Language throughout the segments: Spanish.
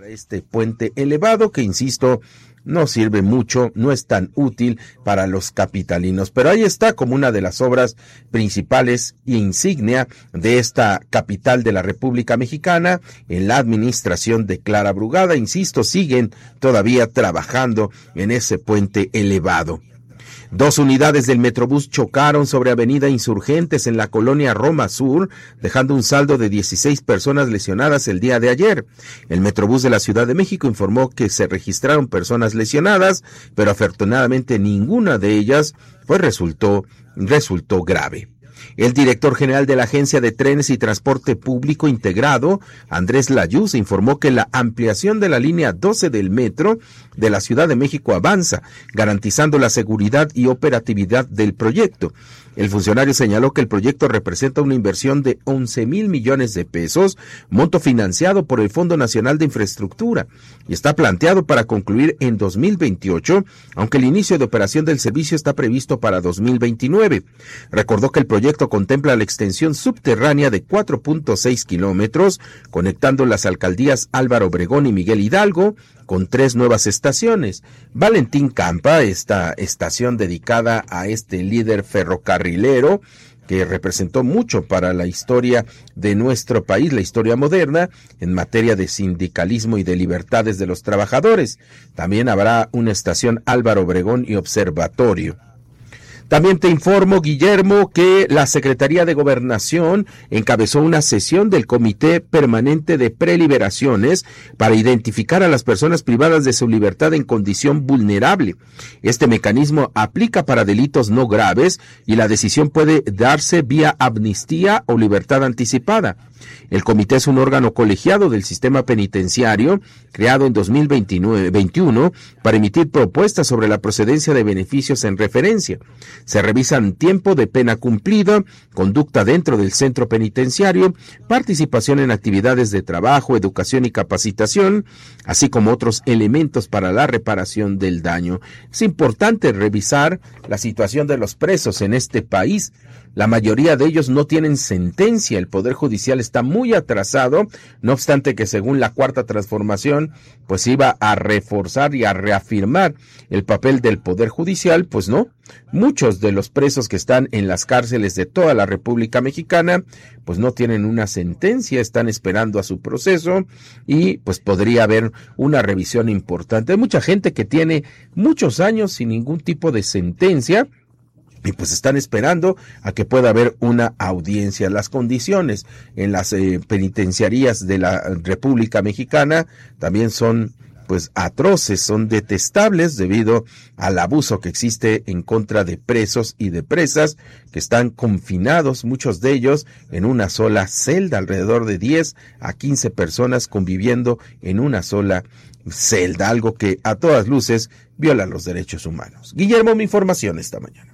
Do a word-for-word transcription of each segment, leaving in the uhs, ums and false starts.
para este puente elevado que, insisto, no sirve mucho, no es tan útil para los capitalinos, pero ahí está como una de las obras principales e insignia de esta capital de la República Mexicana en la administración de Clara Brugada. Insisto, siguen todavía trabajando en ese puente elevado. Dos unidades del Metrobús chocaron sobre Avenida Insurgentes en la colonia Roma Sur, dejando un saldo de dieciséis personas lesionadas el día de ayer. El Metrobús de la Ciudad de México informó que se registraron personas lesionadas, pero afortunadamente ninguna de ellas pues resultó, resultó grave. El director general de la Agencia de Trenes y Transporte Público Integrado, Andrés Layuz, informó que la ampliación de la línea doce del metro de la Ciudad de México avanza, garantizando la seguridad y operatividad del proyecto. El funcionario señaló que el proyecto representa una inversión de once mil millones de pesos, monto financiado por el Fondo Nacional de Infraestructura, y está planteado para concluir en dos mil veintiocho, aunque el inicio de operación del servicio está previsto para dos mil veintinueve. Recordó que el proyecto contempla la extensión subterránea de cuatro punto seis kilómetros, conectando las alcaldías Álvaro Obregón y Miguel Hidalgo, con tres nuevas estaciones. Valentín Campa, esta estación dedicada a este líder ferrocarrilero que representó mucho para la historia de nuestro país, la historia moderna, en materia de sindicalismo y de libertades de los trabajadores. También habrá una estación Álvaro Obregón y Observatorio. También te informo, Guillermo, que la Secretaría de Gobernación encabezó una sesión del Comité Permanente de Preliberaciones para identificar a las personas privadas de su libertad en condición vulnerable. Este mecanismo aplica para delitos no graves y la decisión puede darse vía amnistía o libertad anticipada. El comité es un órgano colegiado del sistema penitenciario, creado en dos mil veintiuno para emitir propuestas sobre la procedencia de beneficios en referencia. Se revisan tiempo de pena cumplida, conducta dentro del centro penitenciario, participación en actividades de trabajo, educación y capacitación, así como otros elementos para la reparación del daño. Es importante revisar la situación de los presos en este país. La mayoría de ellos no tienen sentencia, el Poder Judicial está muy atrasado, no obstante que según la Cuarta Transformación, pues iba a reforzar y a reafirmar el papel del Poder Judicial, pues no. Muchos de los presos que están en las cárceles de toda la República Mexicana, pues no tienen una sentencia, están esperando a su proceso y pues podría haber una revisión importante. Hay mucha gente que tiene muchos años sin ningún tipo de sentencia, y pues están esperando a que pueda haber una audiencia. Las condiciones en las eh, penitenciarías de la República Mexicana también son pues atroces, son detestables debido al abuso que existe en contra de presos y de presas que están confinados, muchos de ellos en una sola celda, alrededor de diez a quince personas conviviendo en una sola celda, algo que a todas luces viola los derechos humanos. Guillermo, mi información esta mañana.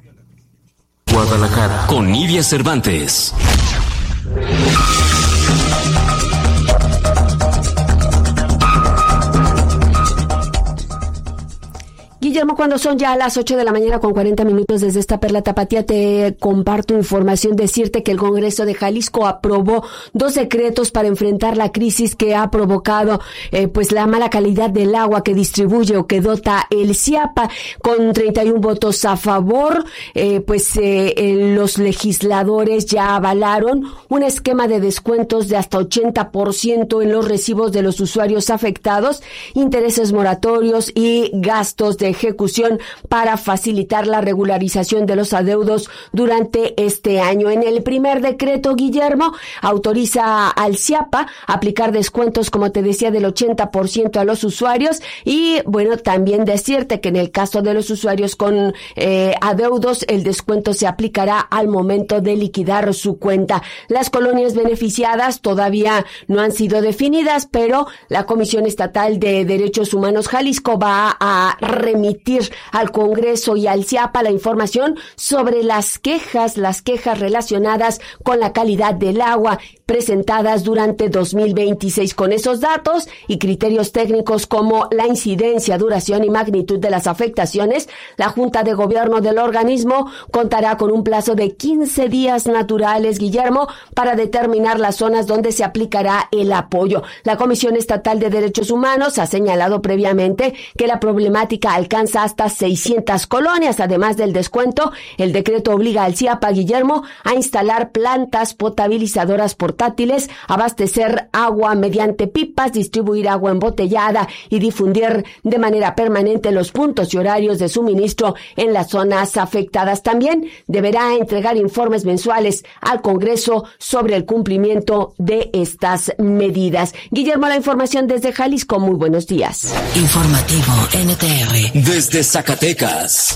Guadalajara, con Nidia Cervantes. Guillermo, cuando son ya las ocho de la mañana con cuarenta minutos desde esta Perla Tapatía, te comparto información, decirte que el Congreso de Jalisco aprobó dos decretos para enfrentar la crisis que ha provocado eh, pues la mala calidad del agua que distribuye o que dota el CIAPA. Con treinta y uno votos a favor, eh, pues eh, eh, los legisladores ya avalaron un esquema de descuentos de hasta ochenta por ciento en los recibos de los usuarios afectados, intereses moratorios y gastos de ejecución para facilitar la regularización de los adeudos durante este año. En el primer decreto, Guillermo, autoriza al CIAPA aplicar descuentos, como te decía, del ochenta por ciento a los usuarios y, bueno, también decirte que en el caso de los usuarios con eh, adeudos, el descuento se aplicará al momento de liquidar su cuenta. Las colonias beneficiadas todavía no han sido definidas, pero la Comisión Estatal de Derechos Humanos Jalisco va a remitir remitir al Congreso y al CIAPA la información sobre las quejas, las quejas relacionadas con la calidad del agua presentadas durante dos mil veintiséis. Con esos datos y criterios técnicos como la incidencia, duración y magnitud de las afectaciones, la Junta de Gobierno del organismo contará con un plazo de quince días naturales, Guillermo, para determinar las zonas donde se aplicará el apoyo. La Comisión Estatal de Derechos Humanos ha señalado previamente que la problemática alcanza hasta seiscientas colonias. Además del descuento, el decreto obliga al CIAPA, Guillermo, a instalar plantas potabilizadoras portátiles, abastecer agua mediante pipas, distribuir agua embotellada y difundir de manera permanente los puntos y horarios de suministro en las zonas afectadas. También deberá entregar informes mensuales al Congreso sobre el cumplimiento de estas medidas. Guillermo, la información desde Jalisco. Muy buenos días. Informativo N T R. Desde Zacatecas.